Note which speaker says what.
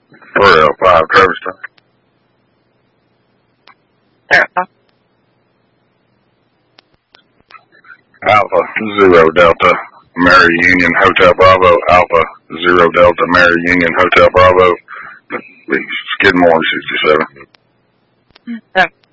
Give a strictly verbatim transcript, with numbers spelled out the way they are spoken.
Speaker 1: four L five, Travis Town. Alpha, Zero Delta, Mary Union, Hotel Bravo, Alpha, Zero Delta, Mary Union, Hotel Bravo, Skidmore, sixty-seven.
Speaker 2: Yeah.